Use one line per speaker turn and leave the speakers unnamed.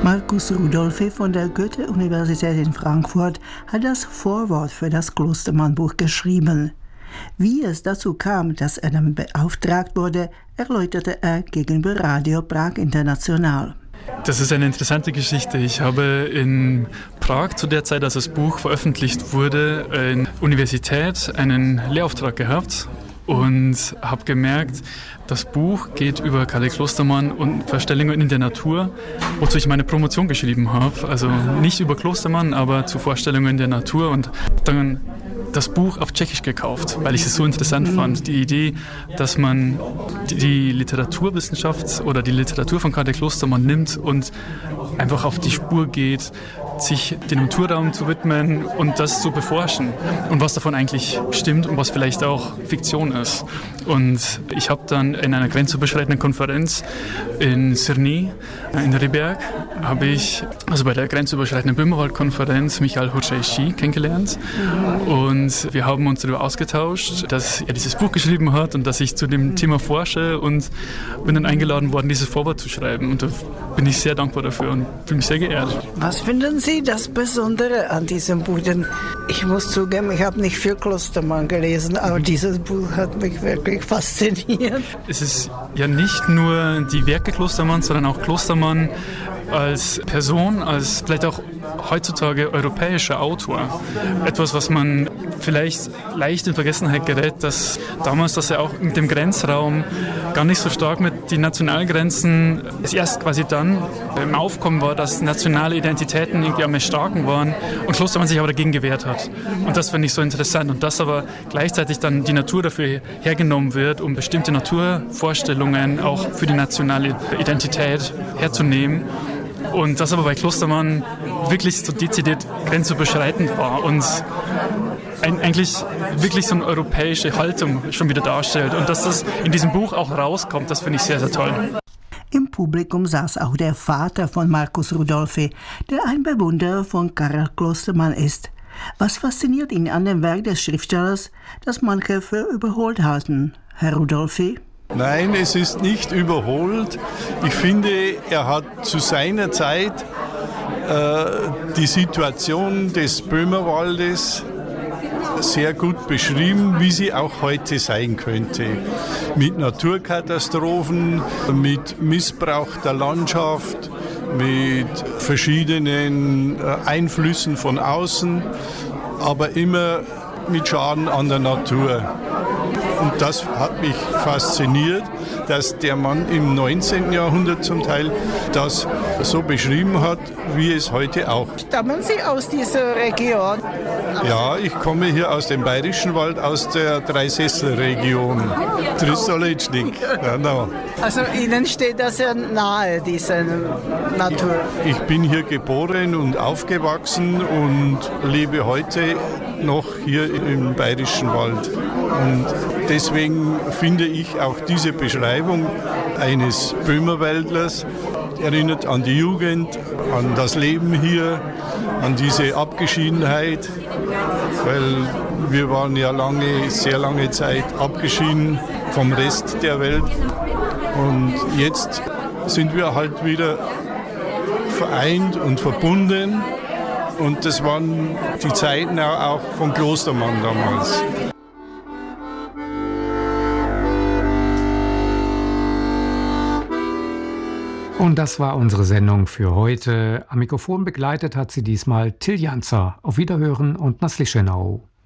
Markus Rudolphi von der Goethe-Universität in Frankfurt hat das Vorwort für das Klostermann-Buch geschrieben. Wie es dazu kam, dass er damit beauftragt wurde, erläuterte er gegenüber Radio Prag International.
Das ist eine interessante Geschichte. Ich habe in Prag zu der Zeit, als das Buch veröffentlicht wurde, in der Universität einen Lehrauftrag gehabt und habe gemerkt, das Buch geht über Kalle Klostermann und Vorstellungen in der Natur, wozu ich meine Promotion geschrieben habe. Also nicht über Klostermann, aber zu Vorstellungen in der Natur, und dann das Buch auf Tschechisch gekauft, weil ich es so interessant fand. Die Idee, dass man die Literaturwissenschaft oder die Literatur von Kalle Klostermann nimmt und einfach auf die Spur geht, sich dem Naturraum zu widmen und das zu beforschen und was davon eigentlich stimmt und was vielleicht auch Fiktion ist. Und ich habe dann in einer grenzüberschreitenden Konferenz in Cerny in Riberg bei der grenzüberschreitenden Böhmerwald-Konferenz Michal Hurcevski kennengelernt, und wir haben uns darüber ausgetauscht, dass er dieses Buch geschrieben hat und dass ich zu dem Thema forsche, und bin dann eingeladen worden, dieses Vorwort zu schreiben, und da bin ich sehr dankbar dafür und fühle mich sehr geehrt.
Was finden Sie das Besondere an diesem Buch? Denn ich muss zugeben, ich habe nicht viel Klostermann gelesen, aber dieses Buch hat mich wirklich fasziniert.
Es ist ja nicht nur die Werke Klostermanns, sondern auch Klostermann als Person, als vielleicht auch heutzutage europäischer Autor. Etwas, was man vielleicht leicht in Vergessenheit gerät, dass er auch mit dem Grenzraum gar nicht so stark mit den Nationalgrenzen, es erst quasi dann im Aufkommen war, dass nationale Identitäten irgendwie am Erstarken waren und Klostermann sich aber dagegen gewehrt hat. Und das finde ich so interessant. Und dass aber gleichzeitig dann die Natur dafür hergenommen wird, um bestimmte Naturvorstellungen auch für die nationale Identität herzunehmen. Und das aber bei Klostermann wirklich so dezidiert grenzüberschreitend war und eigentlich wirklich so eine europäische Haltung schon wieder darstellt. Und dass das in diesem Buch auch rauskommt, das finde ich sehr, sehr toll.
Im Publikum saß auch der Vater von Markus Rudolphi, der ein Bewunderer von Karl Klostermann ist. Was fasziniert ihn an dem Werk des Schriftstellers, das manche für überholt halten? Herr Rudolphi?
Nein, es ist nicht überholt. Ich finde, er hat zu seiner Zeit die Situation des Böhmerwaldes sehr gut beschrieben, wie sie auch heute sein könnte. Mit Naturkatastrophen, mit Missbrauch der Landschaft, mit verschiedenen Einflüssen von außen, aber immer mit Schaden an der Natur. Und das hat mich fasziniert, dass der Mann im 19. Jahrhundert zum Teil das so beschrieben hat, wie es heute auch.
Stammen Sie aus dieser Region?
Ja, ich komme hier aus dem Bayerischen Wald, aus der Dreisessel-Region. Tristolečnik. Genau.
Also Ihnen steht das ja nahe, diese Natur.
Ich bin hier geboren und aufgewachsen und lebe heute noch hier im Bayerischen Wald. Und deswegen finde ich auch diese Beschreibung eines Böhmerwäldlers erinnert an die Jugend, an das Leben hier, an diese Abgeschiedenheit, weil wir waren ja sehr lange Zeit abgeschieden vom Rest der Welt. Und jetzt sind wir halt wieder vereint und verbunden. Und das waren die Zeiten auch von Klostermann damals.
Und das war unsere Sendung für heute. Am Mikrofon begleitet hat sie diesmal Till Janzer. Auf Wiederhören und na slyšenou.